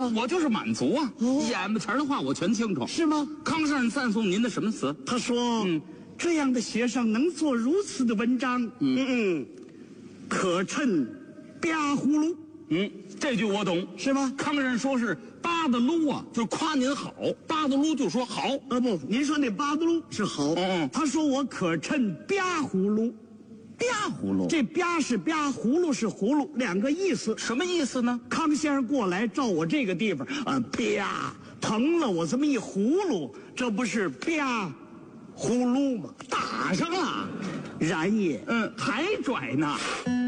吗？ 我就是满足啊。 哦眼巴前的话我全清楚。 是吗？ 康先生赞颂您的什么词？ 他说：“这样的学生能做如此的文章，可称吧葫芦， 这句我懂， 是吗？ 康先生说是巴的噜啊，就是夸您好，巴的噜就说好。 不，您说那巴德鲁是好，他说我可称吧葫芦， 吧葫芦， 这吧是吧，葫芦是葫芦，两个意思。 什么意思呢？ 康先生过来照我这个地方啊，吧疼了，我这么一葫芦，这不是吧葫芦吗？ 打上了， 然也， 还拽呢。